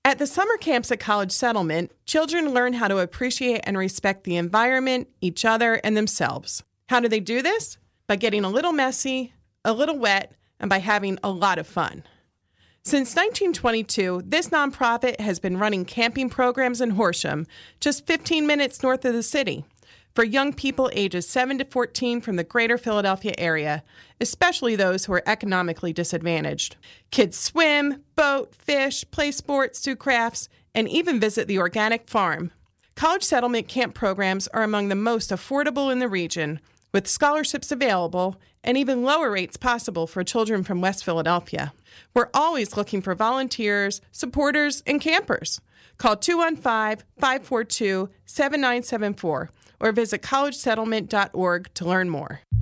At the summer camps at College Settlement, children learn how to appreciate and respect the environment, each other, and themselves. How do they do this? By getting a little messy, a little wet, and by having a lot of fun. Since 1922, this nonprofit has been running camping programs in Horsham, just 15 minutes north of the city, for young people ages 7 to 14 from the greater Philadelphia area, especially those who are economically disadvantaged. Kids swim, boat, fish, play sports, do crafts, and even visit the organic farm. College Settlement camp programs are among the most affordable in the region, with scholarships available and even lower rates possible for children from West Philadelphia. We're always looking for volunteers, supporters, and campers. Call 215-542-7974 or visit collegesettlement.org to learn more.